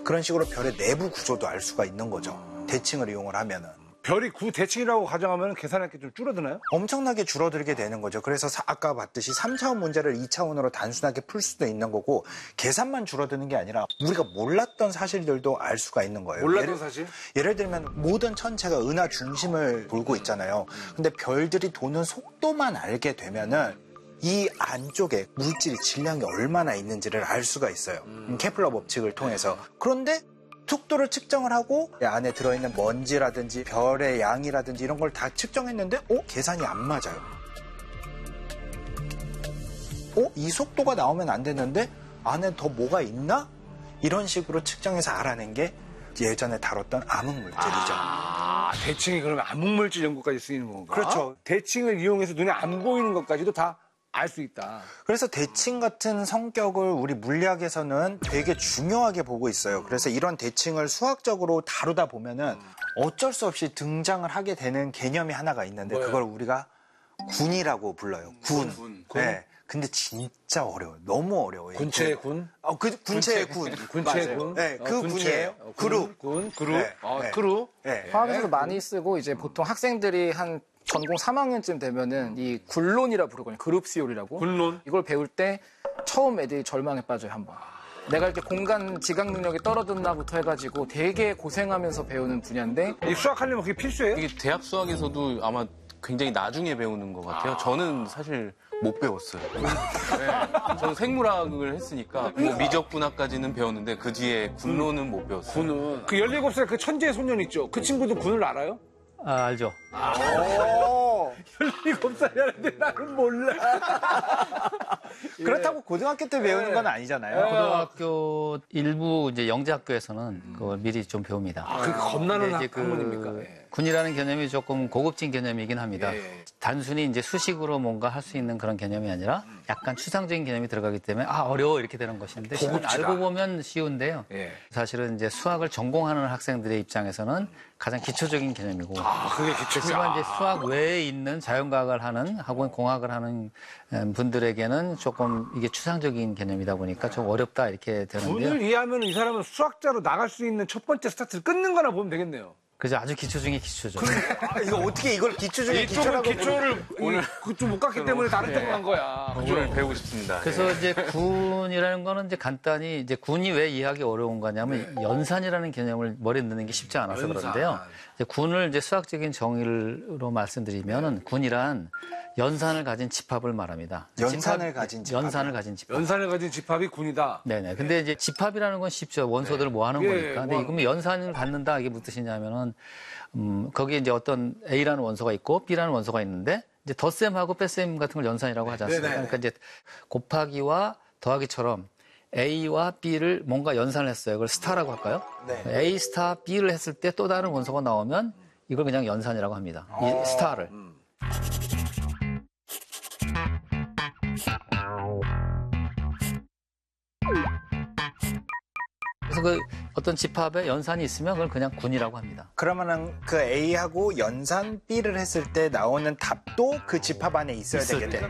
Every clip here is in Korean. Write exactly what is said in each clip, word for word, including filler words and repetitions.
그런 식으로 별의 내부 구조도 알 수가 있는 거죠. 대칭을 이용을 하면은. 별이 구 대칭이라고 가정하면 계산할 게 좀 줄어드나요? 엄청나게 줄어들게 되는 거죠. 그래서 사, 아까 봤듯이 삼 차원 문제를 이 차원으로 단순하게 풀 수도 있는 거고 계산만 줄어드는 게 아니라 우리가 몰랐던 사실들도 알 수가 있는 거예요. 몰랐던 예를, 사실? 예를 들면 모든 천체가 은하 중심을 돌고 있잖아요. 근데 별들이 도는 속도만 알게 되면은 이 안쪽에 물질이 질량이 얼마나 있는지를 알 수가 있어요. 음. 케플러 법칙을 통해서. 그런데 속도를 측정을 하고 안에 들어있는 먼지라든지 별의 양이라든지 이런 걸 다 측정했는데 어? 계산이 안 맞아요. 어? 이 속도가 나오면 안 되는데 안에 더 뭐가 있나? 이런 식으로 측정해서 알아낸 게 예전에 다뤘던 암흑물질이죠. 아, 대칭이 그러면 암흑물질 연구까지 쓰이는 건가? 그렇죠. 대칭을 이용해서 눈에 안 보이는 것까지도 다 알 수 있다. 그래서 대칭 같은 성격을 우리 물리학에서는 되게 중요하게 보고 있어요. 그래서 이런 대칭을 수학적으로 다루다 보면은 어쩔 수 없이 등장을 하게 되는 개념이 하나가 있는데 뭐예요? 그걸 우리가 군이라고 불러요. 군. 군. 네. 근데 진짜 어려워요. 너무 어려워요. 군체의 군? 어, 그 군체의 군. 군체의 군? 네, 그 어, 군체. 군이에요. 어, 군, 그루. 군, 그루. 네, 어, 네. 그루. 네. 화학에서도 많이 쓰고 이제 보통 학생들이 한 전공 삼 학년쯤 되면은 이 굴론이라 부르거든요. 그룹 시올이라고. 굴론? 이걸 배울 때 처음 애들이 절망에 빠져요, 한번. 내가 이렇게 공간 지각 능력이 떨어졌나부터 해가지고 되게 고생하면서 배우는 분야인데 이 수학하려면 그게 필수예요? 이게 대학 수학에서도 아마 굉장히 나중에 배우는 것 같아요. 저는 사실 못 배웠어요. 네. 저는 생물학을 했으니까 뭐 미적분학까지는 배웠는데 그 뒤에 군론은 못 배웠어요. 군은. 그 열일곱 살 그 천재 소년 있죠? 그 친구도 군을 알아요? 아, 알죠. 열일곱 살이라는데 나는 몰라. 그렇다고 고등학교 때 배우는 건 아니잖아요. 고등학교 일부 이제 영재학교에서는 그걸 미리 좀 배웁니다. 아, 그게 겁나는 근데 이제 학문입니까? 그 예. 군이라는 개념이 조금 고급진 개념이긴 합니다. 예, 예. 단순히 이제 수식으로 뭔가 할 수 있는 그런 개념이 아니라 약간 추상적인 개념이 들어가기 때문에 아, 어려워 이렇게 되는 것인데 실은 고급지다. 알고 보면 쉬운데요. 예. 사실은 이제 수학을 전공하는 학생들의 입장에서는 가장 기초적인 개념이고 아, 그게 기초구나. 하지만 이제 수학 외에 있는 자연과학을 하는 혹은 공학을 하는 분들에게는 조금 이게 추상적인 개념이다 보니까 좀 어렵다 이렇게 되는데요. 군을 이해하면 이 사람은 수학자로 나갈 수 있는 첫 번째 스타트를 끊는 거나 보면 되겠네요. 그래서 아주 기초 중에 기초죠. 아, 이거 어떻게 이걸 기초 중에 이쪽은 기초라고 기초를 오늘 그쪽 못 갔기 때문에 다른 예. 쪽으로 간 거야. 오늘 배우고 싶습니다. 그래서 예. 이제 군이라는 거는 이제 간단히 이제 군이 왜 이해하기 어려운 거냐면 연산이라는 개념을 머리에 넣는 게 쉽지 않아서 연산. 그런데요. 이제 군을 이제 수학적인 정의로 말씀드리면은 군이란 연산을 가진 집합을 말합니다. 연산을 집합, 가진 집합. 연산을 가진 집합. 연산을 가진 집합이 군이다. 네네. 근데 이제 집합이라는 건 쉽죠. 원소들을 모아놓은 예, 거니까. 근데 모아- 이거면 연산을 갖는다 이게 무슨 뜻이냐면은 음, 거기에 이제 어떤 A라는 원소가 있고 B라는 원소가 있는데 이제 덧셈하고 뺄셈 같은 걸 연산이라고 하지 않습니까? 네네. 그러니까 이제 곱하기와 더하기처럼 A와 B를 뭔가 연산을 했어요. 그걸 스타라고 할까요? 네. A 스타 B를 했을 때 또 다른 원소가 나오면 이걸 그냥 연산이라고 합니다. 이 스타를. 그래서 그 어떤 집합에 연산이 있으면 그걸 그냥 군이라고 합니다. 그러면은 그 A하고 연산 B를 했을 때 나오는 답도 그 집합 안에 있어야 되겠네.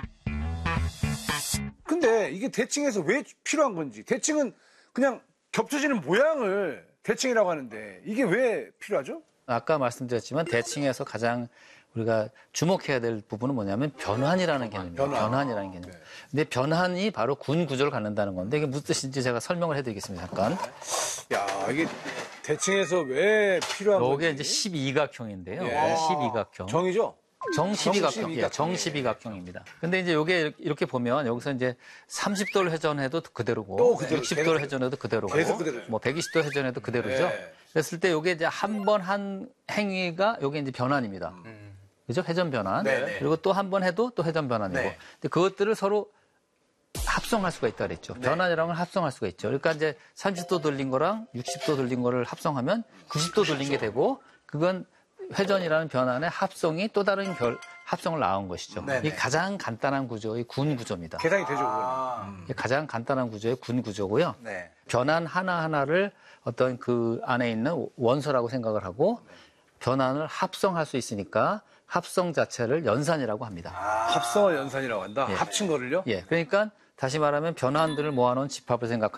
근데 이게 대칭에서 왜 필요한 건지. 대칭은 그냥 겹쳐지는 모양을 대칭이라고 하는데 이게 왜 필요하죠? 아까 말씀드렸지만 대칭에서 가장 우리가 주목해야 될 부분은 뭐냐면 변환이라는 개념이에요. 변환. 변환이라는 개념. 근데 변환이 바로 군 구조를 갖는다는 건데 이게 무슨 뜻인지 제가 설명을 해드리겠습니다. 잠깐. 야, 이게 대칭에서 왜 필요한 건지. 이게 이제 십이각형인데요. 예. 십이각형. 정이죠? 정십이각형. 정십이각형. 예, 정십이각형입니다. 근데 이제 요게 이렇게 보면 여기서 이제 삼십 도를 회전해도 그대로고, 또 그대로, 육십 계속 도를 회전해도 그대로고, 계속 그대로죠. 뭐 백이십 도 회전해도 그대로죠. 예. 그랬을 때 요게 이제 한 번 한 행위가 요게 이제 변환입니다. 그죠? 회전 변환. 네네. 그리고 또 한 번 해도 또 회전 변환이고. 네. 근데 그것들을 서로 합성할 수가 있다 그랬죠. 변환이라는 걸 합성할 수가 있죠. 그러니까 이제 삼십 도 돌린 거랑 육십 도 돌린 거를 합성하면 구십 도 돌린 게 되고 그건 회전이라는 변환의 합성이 또 다른 별 합성을 낳은 것이죠. 네네. 이게 가장 간단한 구조의 군 구조입니다. 계산이 되죠, 그건. 아, 이게 가장 간단한 구조의 군 구조고요. 네. 변환 하나하나를 어떤 그 안에 있는 원소라고 생각을 하고 변환을 합성할 수 있으니까 합성 자체를 연산이라고 합니다. 합성을 연산이라고 한다? 예. 합친 거를요? 예, 그러니까 다시 말하면 변환들을 모아놓은 집합을 생각하면